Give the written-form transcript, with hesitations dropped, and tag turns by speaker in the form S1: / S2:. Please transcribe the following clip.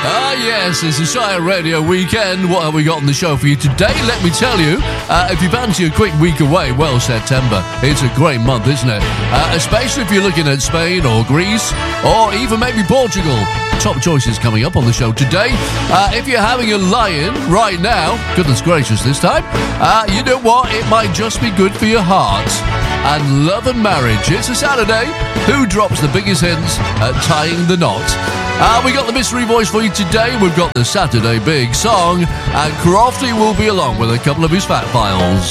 S1: Yes, it's a Shire Radio weekend. What have we got on the show for you today? Let me tell you, if you fancy a quick week away, well, September, it's a great month, isn't it? Especially if you're looking at Spain or Greece or even maybe Portugal. Top choices coming up on the show today. If you're having a lie-in right now, goodness gracious this time, you know what? It might just be good for your heart. And love and marriage. It's a Saturday. Who drops the biggest hints at tying the knot? We got the mystery voice for you today. We've got the Saturday Big Song. And Crofty will be along with a couple of his fat files.